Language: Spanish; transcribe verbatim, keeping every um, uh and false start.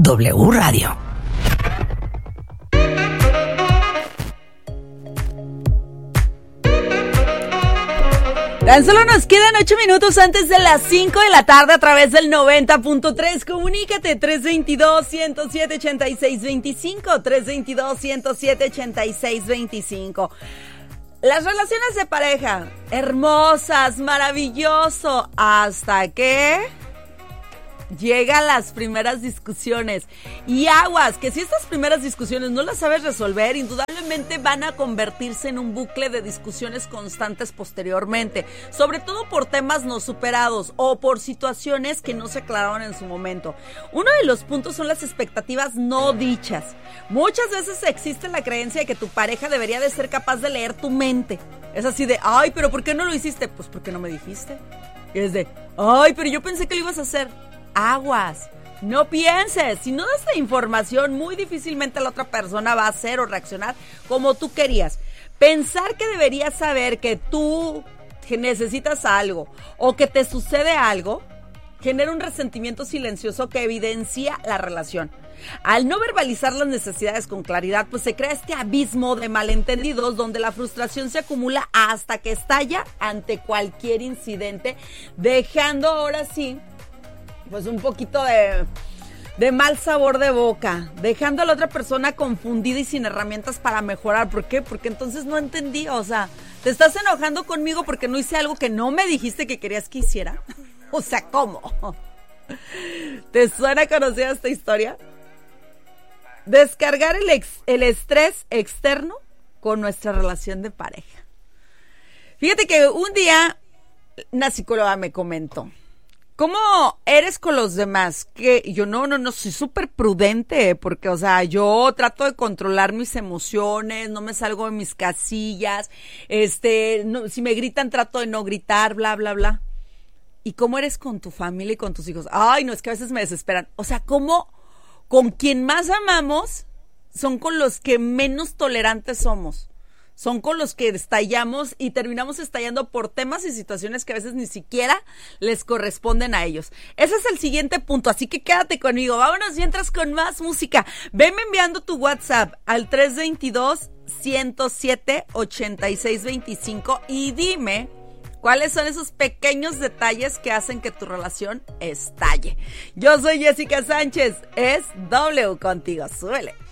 W Radio. Tan solo nos quedan ocho minutos antes de las cinco de la tarde a través del noventa punto tres. Comunícate tres veintidós, ciento siete, ochenta y seis veinticinco, tres veintidós, ciento siete, ochenta y seis veinticinco. Las relaciones de pareja, hermosas, maravilloso, hasta que llegan las primeras discusiones. Y aguas, que si estas primeras discusiones no las sabes resolver, indudablemente van a convertirse en un bucle de discusiones constantes posteriormente, sobre todo por temas no superados o por situaciones que no se aclararon en su momento. Uno de los puntos son las expectativas no dichas. Muchas veces existe la creencia de que tu pareja debería de ser capaz de leer tu mente. Es así de, ay, pero ¿por qué no lo hiciste? Pues porque no me dijiste. Y es de, ay, pero yo pensé que lo ibas a hacer. Aguas, no pienses, si no das la información, muy difícilmente la otra persona va a hacer o reaccionar como tú querías. Pensar que deberías saber que tú que necesitas algo o que te sucede algo genera un resentimiento silencioso que evidencia la relación. Al no verbalizar las necesidades con claridad, pues se crea este abismo de malentendidos donde la frustración se acumula hasta que estalla ante cualquier incidente, dejando ahora sí pues un poquito de, de mal sabor de boca, dejando a la otra persona confundida y sin herramientas para mejorar. ¿Por qué? Porque entonces no entendí, o sea, ¿te estás enojando conmigo porque no hice algo que no me dijiste que querías que hiciera? O sea, ¿cómo? ¿Te suena conocida esta historia? Descargar el, ex, el estrés externo con nuestra relación de pareja. Fíjate que un día una psicóloga me comentó, ¿cómo eres con los demás? Que yo no, no, no, soy súper prudente, porque, o sea, yo trato de controlar mis emociones, no me salgo de mis casillas, este, no, si me gritan trato de no gritar, bla, bla, bla. ¿Y cómo eres con tu familia y con tus hijos? Ay, no, es que a veces me desesperan. O sea, ¿cómo con quien más amamos son con los que menos tolerantes somos? Son con los que estallamos y terminamos estallando por temas y situaciones que a veces ni siquiera les corresponden a ellos. Ese es el siguiente punto, así que quédate conmigo. Vámonos mientras con más música. Venme enviando tu WhatsApp al tres veintidós, ciento siete, ochenta y seis veinticinco y dime cuáles son esos pequeños detalles que hacen que tu relación estalle. Yo soy Jessica Sánchez, es W contigo, súbele.